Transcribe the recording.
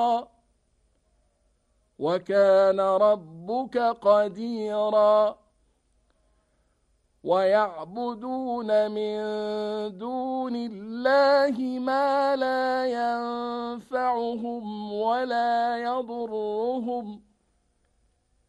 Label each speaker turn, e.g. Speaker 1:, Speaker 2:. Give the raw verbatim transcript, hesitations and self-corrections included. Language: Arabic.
Speaker 1: وكان ربك قديرا ويعبدون من دون الله ما لا ينفعهم ولا يضرهم